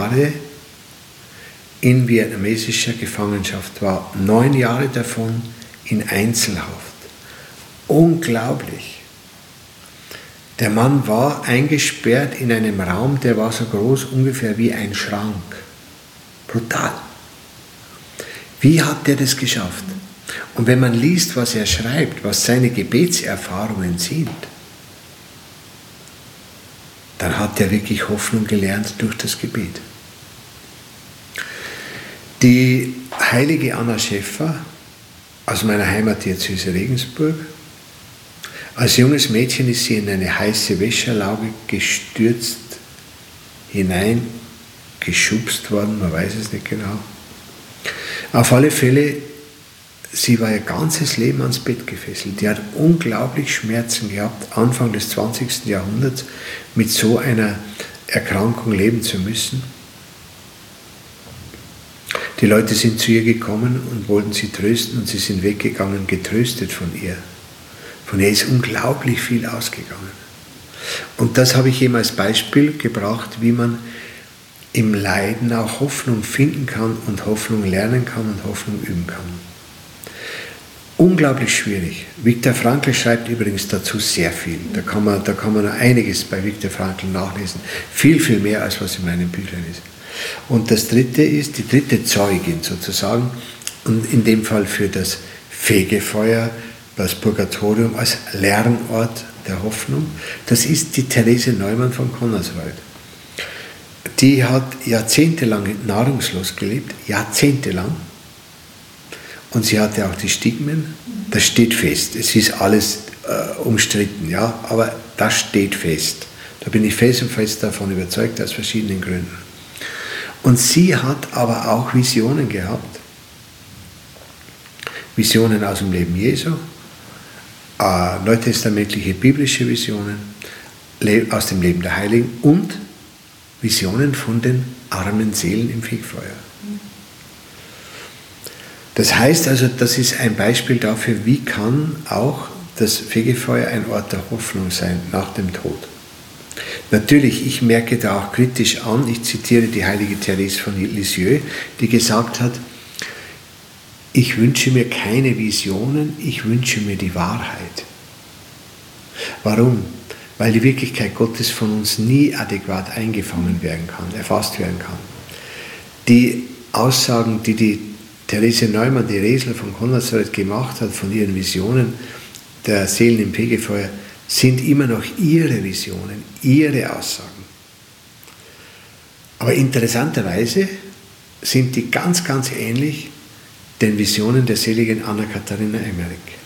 Jahre in vietnamesischer Gefangenschaft war, 9 Jahre davon in Einzelhaft. Unglaublich. Der Mann war eingesperrt in einem Raum, der war so groß ungefähr wie ein Schrank. Brutal. Wie hat der das geschafft? Und wenn man liest, was er schreibt, was seine Gebetserfahrungen sind, dann hat er wirklich Hoffnung gelernt durch das Gebet. Die heilige Anna Schäffer aus meiner Heimatdiözese Regensburg, als junges Mädchen ist sie in eine heiße Wäschelauge gestürzt, hineingeschubst worden, man weiß es nicht genau. Auf alle Fälle, sie war ihr ganzes Leben ans Bett gefesselt. Die hat unglaublich Schmerzen gehabt, Anfang des 20. Jahrhunderts mit so einer Erkrankung leben zu müssen. Die Leute sind zu ihr gekommen und wollten sie trösten und sie sind weggegangen, getröstet von ihr. Von ihr ist unglaublich viel ausgegangen. Und das habe ich ihm als Beispiel gebracht, wie man im Leiden auch Hoffnung finden kann und Hoffnung lernen kann und Hoffnung üben kann. Unglaublich schwierig. Viktor Frankl schreibt übrigens dazu sehr viel. Da kann man noch einiges bei Viktor Frankl nachlesen. Viel, viel mehr, als was in meinen Büchern ist. Und das dritte ist, die dritte Zeugin sozusagen, und in dem Fall für das Fegefeuer, das Purgatorium als Lernort der Hoffnung, das ist die Therese Neumann von Connersreuth. Die hat jahrzehntelang nahrungslos gelebt, jahrzehntelang. Und sie hatte auch die Stigmen, das steht fest. Es ist alles umstritten, ja, aber das steht fest. Da bin ich felsenfest davon überzeugt, aus verschiedenen Gründen. Und sie hat aber auch Visionen gehabt. Visionen aus dem Leben Jesu, neutestamentliche biblische Visionen aus dem Leben der Heiligen und Visionen von den armen Seelen im Fegefeuer. Das heißt also, das ist ein Beispiel dafür, wie kann auch das Fegefeuer ein Ort der Hoffnung sein nach dem Tod. Natürlich, ich merke da auch kritisch an, ich zitiere die heilige Therese von Lisieux, die gesagt hat, ich wünsche mir keine Visionen, ich wünsche mir die Wahrheit. Warum? Weil die Wirklichkeit Gottes von uns nie adäquat eingefangen werden kann, erfasst werden kann. Die Aussagen, die Therese Neumann, die Resler von Connersreuth gemacht hat von ihren Visionen der Seelen im Fegefeuer, sind immer noch ihre Visionen, ihre Aussagen. Aber interessanterweise sind die ganz, ganz ähnlich den Visionen der seligen Anna-Katharina Emmerich.